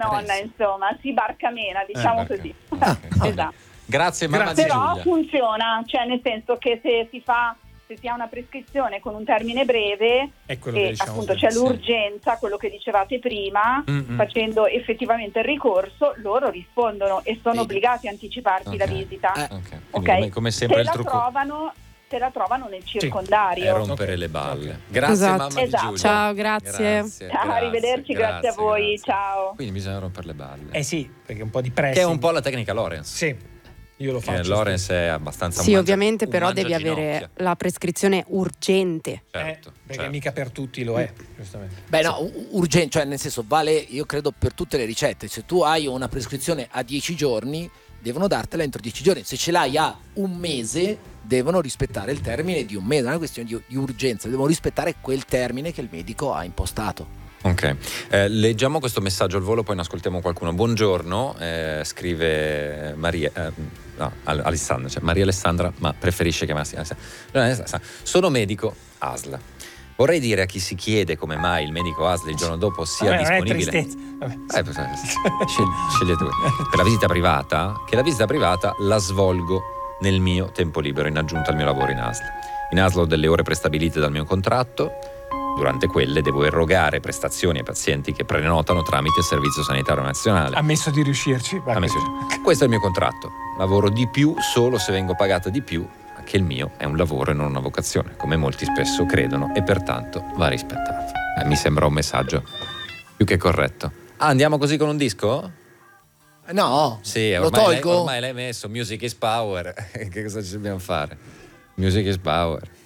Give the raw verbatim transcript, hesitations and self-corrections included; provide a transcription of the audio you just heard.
nonna, insomma, si barcamena, diciamo eh, così. Ah, Esatto. Grazie mamma di Però Giulia. funziona, cioè nel senso che se si fa se si ha una prescrizione con un termine breve è quello e che diciamo appunto prima. c'è l'urgenza, quello che dicevate prima, Mm-mm. facendo effettivamente il ricorso, loro rispondono e sono Vedi. obbligati a anticiparti Ok. la visita. Eh. Ok. Ok? Quindi come, come sempre se il la trucco trovano, se la trovano nel circondario. è rompere Ok. le balle. Ok. Grazie Esatto. mamma Esatto. di Giulia. Ciao, grazie. Grazie, Ciao, grazie, arrivederci, grazie a voi, ciao. Quindi bisogna rompere le balle. Eh sì, perché un po' di pressing. Che è un po' la tecnica Lorenz. Sì, io lo Che faccio. Lorenz è abbastanza Sì, un mangia- ovviamente, un però devi mangiaginocchia. avere la prescrizione urgente. Certo, Eh, perché certo. mica per tutti lo è, giustamente. Beh no, u- urgente, cioè nel senso vale, io credo, per tutte le ricette. Se tu hai una prescrizione a dieci giorni, devono dartela entro dieci giorni. Se ce l'hai a un mese, devono rispettare il termine di un mese. Non è una questione di, di urgenza, devono rispettare quel termine che il medico ha impostato. Ok, eh, leggiamo questo messaggio al volo, poi ne ascoltiamo qualcuno. Buongiorno, eh, scrive Maria, eh, no, Al- Alessandra, cioè Maria Alessandra, ma preferisce chiamarsi Alessandra. Sono medico A S L. Vorrei dire a chi si chiede come mai il medico A S L il giorno dopo sia Vabbè, non è disponibile. tristezza. Vabbè. Eh, pues, eh, scegli- scegliete voi. Per la visita privata, che la visita privata la svolgo nel mio tempo libero, in aggiunta al mio lavoro in A S L. In A S L ho delle ore prestabilite dal mio contratto. Durante quelle devo erogare prestazioni ai pazienti che prenotano tramite il Servizio Sanitario Nazionale. Ammesso di riuscirci. va Ammesso- così. Questo è il mio contratto. Lavoro di più solo se vengo pagata di più, che il mio è un lavoro e non una vocazione, come molti spesso credono, e pertanto va rispettato. Eh, mi sembra un messaggio più che corretto. Ah, andiamo così con un disco? No, Sì, lo ormai, lei, tolgo. ormai l'hai messo. Music is power. Che cosa ci dobbiamo fare? Music is power.